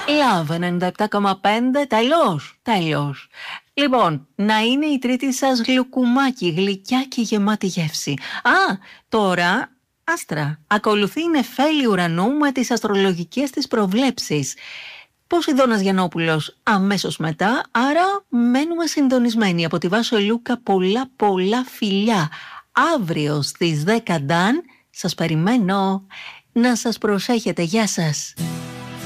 Love 97,5, τέλος. Λοιπόν, να είναι η τρίτη σας γλυκουμάκι, γλυκιά και γεμάτη γεύση. Τώρα, άστρα, ακολουθεί η νεφέλη ουρανού με τις αστρολογικές της προβλέψεις. Ποσειδώνας Γιαννόπουλος αμέσως μετά, άρα μένουμε συντονισμένοι. Από τη Βάσο Λούκα πολλά φιλιά. Αύριο στις 10 Νταν, σας περιμένω. Να σας προσέχετε, γεια σας.